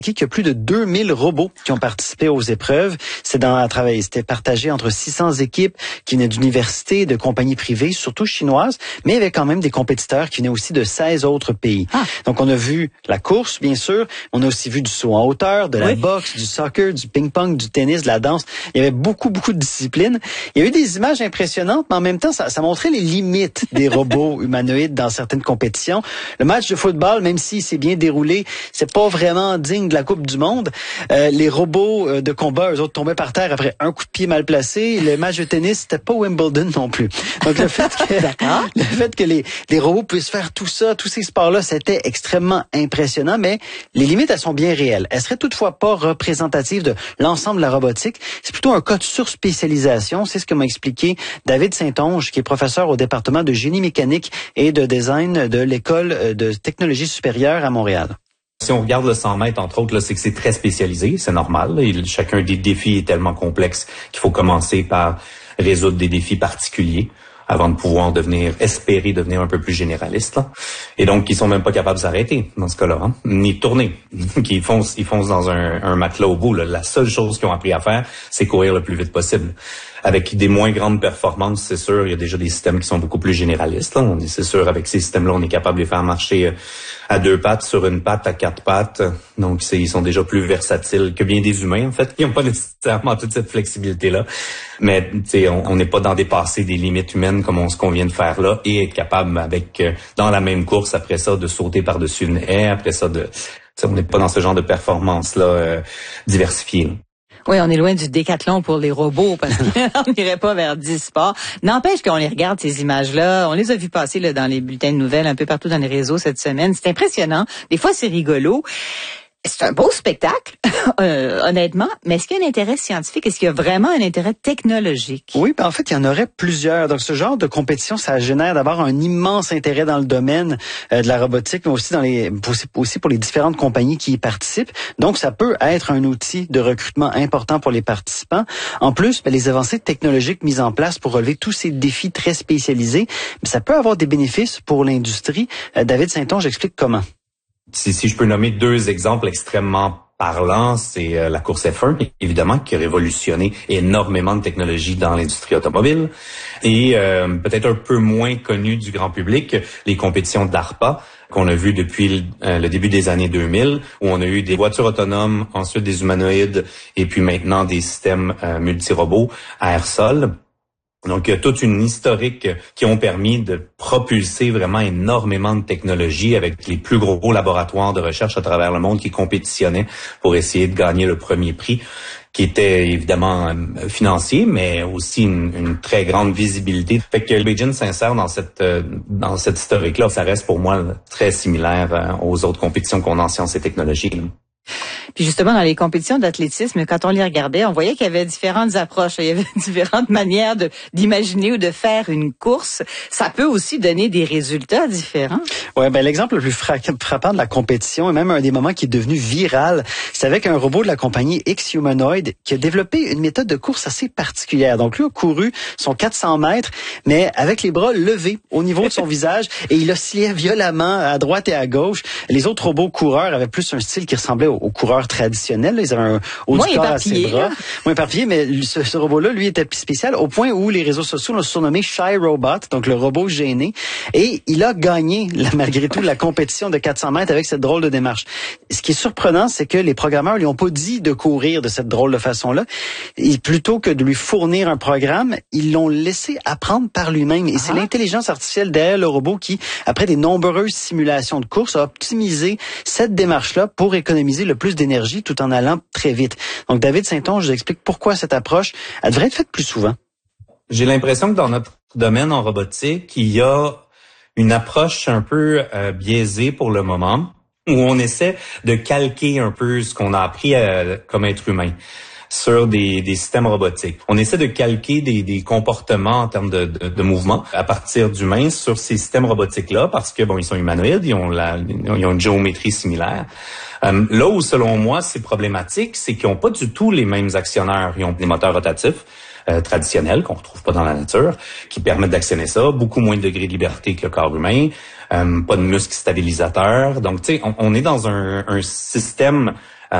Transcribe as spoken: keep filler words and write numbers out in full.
qu'il y a plus de deux mille robots qui ont participé aux épreuves. C'est dans à travail, c'était partagé entre six cents équipes qui venaient d'universités, de compagnies privées, surtout chinoises, mais il y avait quand même des compétiteurs qui venaient aussi de seize autres pays. Ah. Donc on a vu la course, bien sûr, on a aussi vu du saut en hauteur, de la oui. boxe, du soccer, du ping-pong, du tennis, de la danse. Il y avait beaucoup, beaucoup de disciplines. Il y a eu des images impressionnantes, mais en même temps, ça, ça montrait les limites des robots humanoïdes dans certaines compétitions. Le match de football, même s'il s'est bien déroulé, c'est pas vraiment digne de la Coupe du Monde. Euh, les robots de combat, eux autres, tombaient par terre après un coup de pied mal placé. Le match de tennis, c'était pas Wimbledon non plus. Donc le fait que, le fait que les, les robots puissent faire tout ça, tous ces sports-là, c'était extrêmement impressionnant, mais les limites, elles sont bien réelles. Elles seraient toutefois pas représentatives de l'ensemble de la robotique. C'est plutôt un cas de surspécialisation. C'est ce que m'a expliqué David Saint-Onge, qui est professeur au département de génie mécanique et de design de l'École de technologie supérieure à Montréal. Si on regarde le cent mètres, entre autres, là, c'est que c'est très spécialisé, c'est normal. Là. Chacun des défis est tellement complexe qu'il faut commencer par résoudre des défis particuliers avant de pouvoir devenir, espérer devenir un peu plus généraliste. Là. Et donc, ils sont même pas capables de s'arrêter dans ce cas-là, hein, ni de tourner. Ils foncent, ils foncent dans un, un matelas au bout. Là. La seule chose qu'ils ont appris à faire, c'est courir le plus vite possible. Avec des moins grandes performances, c'est sûr, il y a déjà des systèmes qui sont beaucoup plus généralistes. Là. On est, c'est sûr, avec ces systèmes-là, on est capable de les faire marcher à deux pattes, sur une patte, à quatre pattes. Donc, c'est, ils sont déjà plus versatiles que bien des humains, en fait. Ils n'ont pas nécessairement toute cette flexibilité-là. Mais, tu sais, on n'est pas dans dépasser des limites humaines comme on, ce qu'on vient de faire là et être capable, avec dans la même course, après ça, de sauter par-dessus une haie, après ça, de, on n'est pas dans ce genre de performance-là euh, diversifiée. Là. Oui, on est loin du décathlon pour les robots parce qu'on n'irait pas vers dix sports. N'empêche qu'on les regarde, ces images-là. On les a vues passer là, dans les bulletins de nouvelles, un peu partout dans les réseaux cette semaine. C'est impressionnant. Des fois, c'est rigolo. C'est un beau spectacle, euh, honnêtement, mais est-ce qu'il y a un intérêt scientifique? Est-ce qu'il y a vraiment un intérêt technologique? Oui, ben en fait, il y en aurait plusieurs. Donc, ce genre de compétition, ça génère d'abord un immense intérêt dans le domaine euh, de la robotique, mais aussi dans les aussi, aussi pour les différentes compagnies qui y participent. Donc, ça peut être un outil de recrutement important pour les participants. En plus, ben, les avancées technologiques mises en place pour relever tous ces défis très spécialisés, ben, ça peut avoir des bénéfices pour l'industrie. Euh, David Saint-Onge explique comment. Si, si je peux nommer deux exemples extrêmement parlants, c'est euh, la course F un, évidemment, qui a révolutionné énormément de technologies dans l'industrie automobile. Et euh, peut-être un peu moins connu du grand public, les compétitions d'ARPA, qu'on a vues depuis le, euh, le début des années deux mille, où on a eu des voitures autonomes, ensuite des humanoïdes, et puis maintenant des systèmes euh, multi-robots air-sol. Donc, il y a toute une historique qui ont permis de propulser vraiment énormément de technologies avec les plus gros laboratoires de recherche à travers le monde qui compétitionnaient pour essayer de gagner le premier prix, qui était évidemment financier, mais aussi une, une très grande visibilité. Fait que Beijing s'insère dans cette dans cette historique-là. Ça reste pour moi très similaire aux autres compétitions qu'on a en sciences et technologies. Puis justement, dans les compétitions d'athlétisme, quand on les regardait, on voyait qu'il y avait différentes approches. Il y avait différentes manières de, d'imaginer ou de faire une course. Ça peut aussi donner des résultats différents. Ouais, ben l'exemple le plus frappant de la compétition, et même un des moments qui est devenu viral, c'est avec un robot de la compagnie X Humanoid qui a développé une méthode de course assez particulière. Donc lui a couru son quatre cents mètres, mais avec les bras levés au niveau de son visage, et il oscillait violemment à droite et à gauche. Les autres robots coureurs avaient plus un style qui ressemblait aux coureurs traditionnels. Ils avaient un haut du corps à ses bras. Moins éparpillé, mais ce, ce robot-là, lui, était spécial au point où les réseaux sociaux l'ont surnommé Shy Robot, donc le robot gêné. Et il a gagné, malgré tout, la compétition de quatre cents mètres avec cette drôle de démarche. Ce qui est surprenant, c'est que les programmeurs lui ont pas dit de courir de cette drôle de façon-là. Et plutôt que de lui fournir un programme, ils l'ont laissé apprendre par lui-même. Et ah. c'est l'intelligence artificielle derrière le robot qui, après des nombreuses simulations de course, a optimisé cette démarche-là pour économiser le plus d'énergie tout en allant très vite. Donc, David Saint-Onge, je vous explique pourquoi cette approche, elle devrait être faite plus souvent. J'ai l'impression que dans notre domaine en robotique, il y a une approche un peu euh, biaisée pour le moment, où on essaie de calquer un peu ce qu'on a appris à, comme être humain sur des, des systèmes robotiques. On essaie de calquer des, des comportements en termes de, de, de mouvement à partir d'humains sur ces systèmes robotiques-là, parce que bon, ils sont humanoïdes, ils ont, la, ils ont une géométrie similaire. Euh, là où, selon moi, c'est problématique, c'est qu'ils n'ont pas du tout les mêmes actionneurs. Ils ont des moteurs rotatifs euh, traditionnels qu'on retrouve pas dans la nature, qui permettent d'actionner ça, beaucoup moins de degrés de liberté que le corps humain, euh, pas de muscles stabilisateurs. Donc, tu sais, on, on est dans un, un système